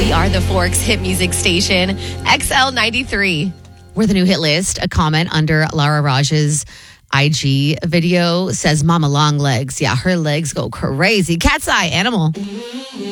We are the Forks hit music station, XL93. We're the new hit list. A comment under Lara Raj's IG video says, Mama Long Legs. Yeah, her legs go crazy. Cat's Eye Animal.